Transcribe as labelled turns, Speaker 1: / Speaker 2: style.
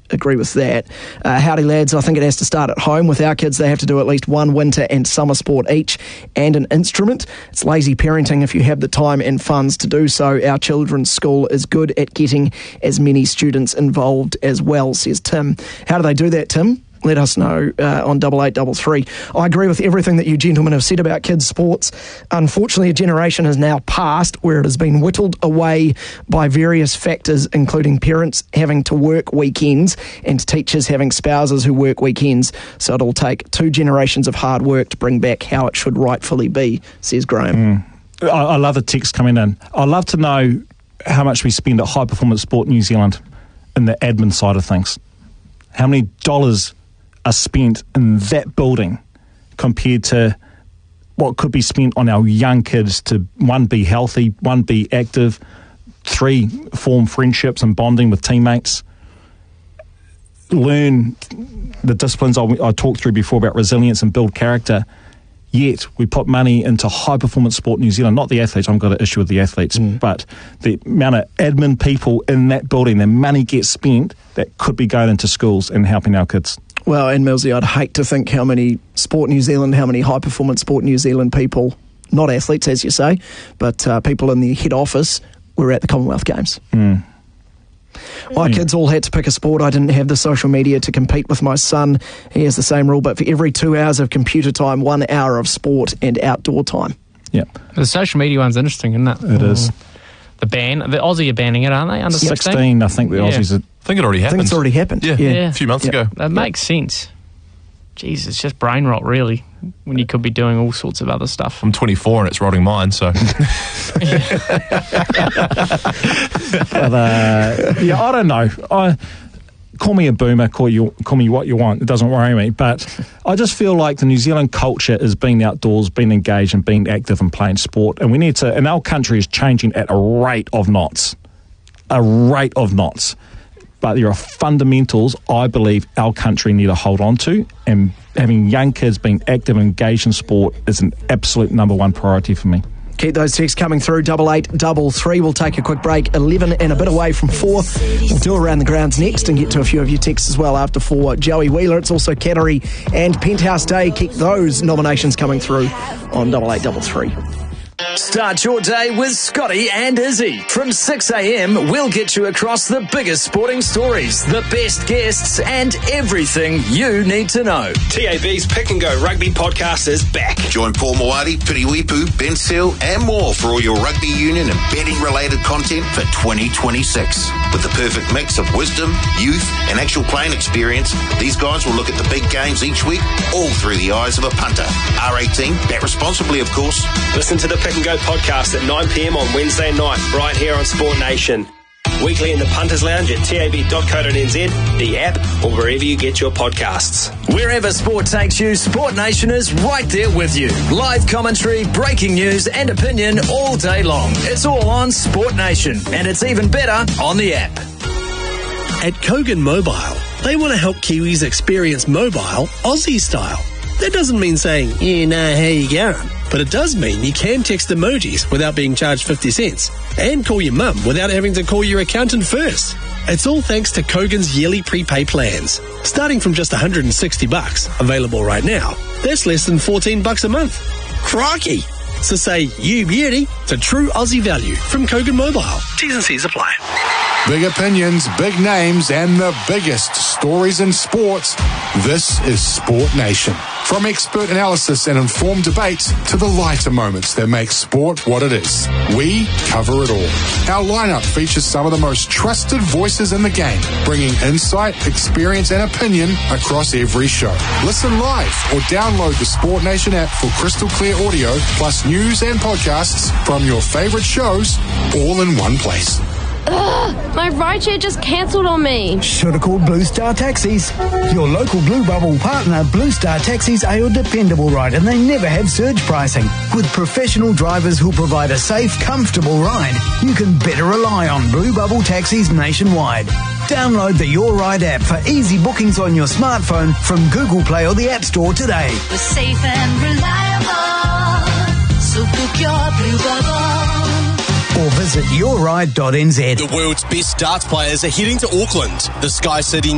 Speaker 1: agree with that. Howdy lads, I think it has to start at home. With our kids, they have to do at least one winter and summer sport each and an instrument. It's lazy parenting if you have the time and funds to do so. Our children's school is good at getting as many students involved as well, says Tim. How do they do that, Tim? Let us know on 8833. I agree with everything that you gentlemen have said about kids' sports. Unfortunately, a generation has now passed where it has been whittled away by various factors, including parents having to work weekends and teachers having spouses who work weekends. So it'll take 2 generations of hard work to bring back how it should rightfully be, says Graham.
Speaker 2: I love the text coming in. I'd love to know how much we spend at High Performance Sport New Zealand in the admin side of things. How many dollars are spent in that building compared to what could be spent on our young kids to, 1, be healthy, 1, be active, 3, form friendships and bonding with teammates, learn the disciplines I talked through before about resilience and build character. Yet we put money into High Performance Sport New Zealand, not the athletes. I've got an issue with the athletes, but the amount of admin people in that building, the money gets spent that could be going into schools and helping our kids.
Speaker 1: Well, and Millsy, I'd hate to think how many High Performance Sport New Zealand people, not athletes as you say, but people in the head office were at the Commonwealth Games. My kids all had to pick a sport. I didn't have the social media to compete with my son. He has the same rule, but for every 2 hours of computer time, 1 hour of sport and outdoor time.
Speaker 2: Yeah.
Speaker 3: The social media one's interesting, isn't it?
Speaker 2: It is.
Speaker 3: The Aussie are banning it, aren't they? Under
Speaker 2: 16, I think the Aussies are.
Speaker 4: I think it already happened.
Speaker 1: I think it's already happened.
Speaker 4: Yeah. A few months ago.
Speaker 3: That makes sense. Jeez, it's just brain rot, really, when you could be doing all sorts of other stuff.
Speaker 4: I'm 24 and it's rotting mine, so...
Speaker 2: But, I don't know. Call me a boomer, call me what you want. It doesn't worry me. But I just feel like the New Zealand culture is being outdoors, being engaged and being active and playing sport. And we need to... And our country is changing at a rate of knots. But there are fundamentals I believe our country need to hold on to, and having young kids being active and engaged in sport is an absolute number 1 priority for me.
Speaker 1: Keep those texts coming through, 8833. We'll take a quick break, 11 and a bit away from 4. We'll do Around the Grounds next and get to a few of your texts as well after 4. Joey Wheeler, it's also Cattery and Penthouse Day. Keep those nominations coming through on 8833. Start your day with Scotty and Izzy. From 6 a.m, we'll get you across the biggest sporting stories, the best guests, and everything you need to know.
Speaker 5: TAB's Pick and Go Rugby podcast is back.
Speaker 6: Join Paul Moati, Piriwipu, Ben Seal, and more for all your rugby union and betting-related content for 2026. With the perfect mix of wisdom, youth, and actual playing experience, these guys will look at the big games each week, all through the eyes of a punter. R18, bet responsibly, of course.
Speaker 5: Listen to the Pick and Go podcast at 9 p.m. on Wednesday night, right here on Sport Nation. Weekly in the Punters Lounge at tab.co.nz, the app, or wherever you get your podcasts.
Speaker 1: Wherever sport takes you, Sport Nation is right there with you. Live commentary, breaking news, and opinion all day long. It's all on Sport Nation, and it's even better on the app.
Speaker 7: At Kogan Mobile, they want to help Kiwis experience mobile Aussie style. That doesn't mean saying, you know how you going, but it does mean you can text emojis without being charged 50 cents and call your mum without having to call your accountant first. It's all thanks to Kogan's yearly prepay plans. Starting from just $160, available right now, that's less than $14 a month. Crikey! So say you beauty to true Aussie value from Kogan Mobile. T's and C's apply.
Speaker 8: Big opinions, big names, and the biggest stories in sports. This is Sport Nation. From expert analysis and informed debates to the lighter moments that make sport what it is, we cover it all. Our lineup features some of the most trusted voices in the game, bringing insight, experience, and opinion across every show. Listen live or download the Sport Nation app for crystal clear audio, plus news and podcasts from your favorite shows, all in one place.
Speaker 9: Ugh, my rideshare just cancelled on me.
Speaker 10: Should have called Blue Star Taxis. Your local Blue Bubble partner, Blue Star Taxis, are your dependable ride, and they never have surge pricing. With professional drivers who provide a safe, comfortable ride, you can better rely on Blue Bubble Taxis nationwide. Download the Your Ride app for easy bookings on your smartphone from Google Play or the App Store today.
Speaker 11: We're safe and reliable, so book your Blue Bubble.
Speaker 10: Or visit yourride.nz.
Speaker 12: The world's best darts players are heading to Auckland. The Sky City